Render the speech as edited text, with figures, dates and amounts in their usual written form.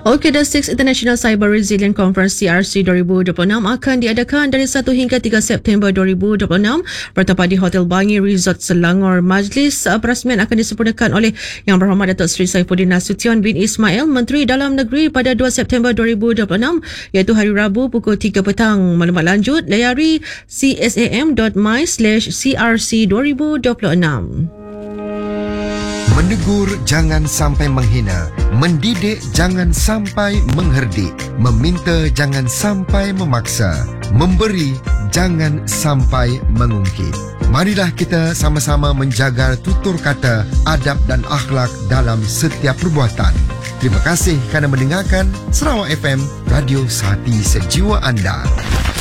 Okey, The Sixth International Cyber Resilience Conference CRC 2026 akan diadakan dari 1 hingga 3 September 2026 bertempat di Hotel Bangi Resort Selangor. Majlis perasmian akan disempurnakan oleh Yang Berhormat Datuk Seri Saifuddin Nasution bin Ismail, Menteri Dalam Negeri pada 2 September 2026 iaitu hari Rabu pukul 3 petang. Maklumat lanjut layari csam.my/crc2026. Menegur jangan sampai menghina, mendidik jangan sampai mengherdik, meminta jangan sampai memaksa, memberi jangan sampai mengungkit. Marilah kita sama-sama menjaga tutur kata, adab dan akhlak dalam setiap perbuatan. Terima kasih kerana mendengarkan Sarawak FM, radio Sehati Sejiwa Anda.